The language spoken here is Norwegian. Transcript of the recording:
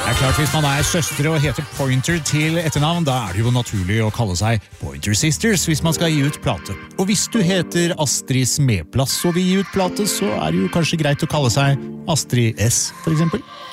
Det klart, hvis man søstre og heter Pointer til etternavn, da det jo naturlig å kalle seg Pointer Sisters hvis man skal gi ut plate. Og hvis du heter Astrid Smeplass og vil gi ut plate, så det jo kanskje greit å kalle seg Astrid S, for eksempel.